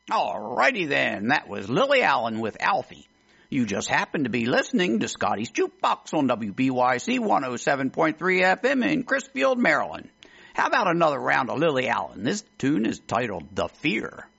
Alrighty then, that was Lily Allen with Alfie. You just happened to be listening to Scotty's Jukebox on WBYC 107.3 FM in Crisfield, Maryland. How about another round of Lily Allen? This tune is titled The Fear.